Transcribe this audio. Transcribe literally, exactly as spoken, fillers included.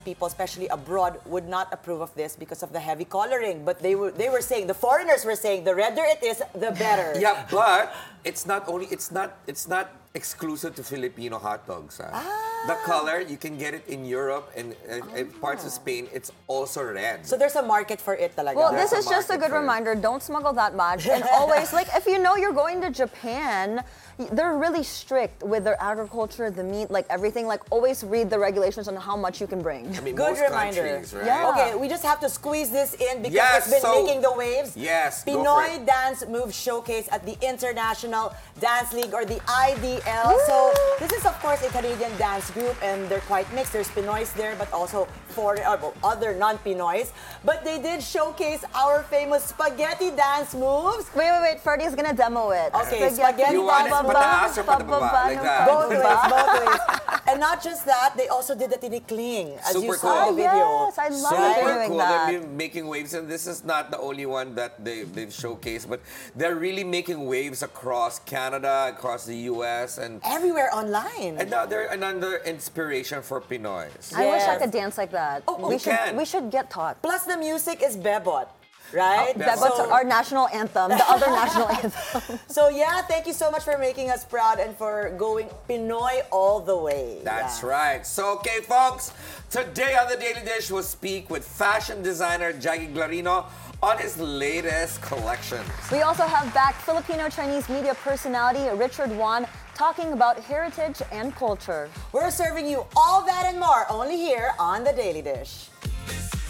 people, especially abroad, would not approve of this because of the heavy coloring. But they were they were saying, the foreigners were saying, the redder it is, the better. Yeah, but it's not only it's not it's not exclusive to Filipino hot dogs. Ah. The color, you can get it in Europe and uh, in parts of Spain. It's also red. So there's a market for it talaga. Well, There's this a is just a market good for it. reminder. Don't smuggle that much. And always, like, if you know you're going to Japan, they're really strict with their agriculture, the meat, like everything. Like, always read the regulations on how much you can bring. I mean, Good most reminder. countries, right? Yeah. Okay, we just have to squeeze this in because Yes, it's been so- making the waves. Yes, go for Pinoy it. Dance Move Showcase at the International Dance League, or the I D L. So this is, of course, a Canadian dance group, and they're quite mixed. There's Pinoys there, but also for uh, well, other non-Pinoys. But they did showcase our famous spaghetti dance moves. Wait, wait, wait. Ferdy's gonna demo it. Okay, spaghetti You want it ba- ba- pataas or patababa? Like that. Both ways, both ways. And not just that, they also did the tinikling, as you Super saw in cool. the video. Yes, I love that they're Super doing cool. that. They've been making waves, and this is not the only one that they, they've showcased, but they're really making waves across Canada, across the U S, and Everywhere online. another another inspiration for Pinoys. I wish I Yes. could dance like that. Oh, we you should can. we should get taught. Plus, the music is bebot, right? Oh, bebot. That's So- our national anthem, the other national anthem. So yeah, thank you so much for making us proud and for going Pinoy all the way. That's Yeah. right. So, okay, folks, today on The Daily Dish, we'll speak with fashion designer Jaggy Glarino on his latest collections. We also have back Filipino-Chinese media personality Richard Wan talking about heritage and culture. We're serving you all that and more only here on The Daily Dish.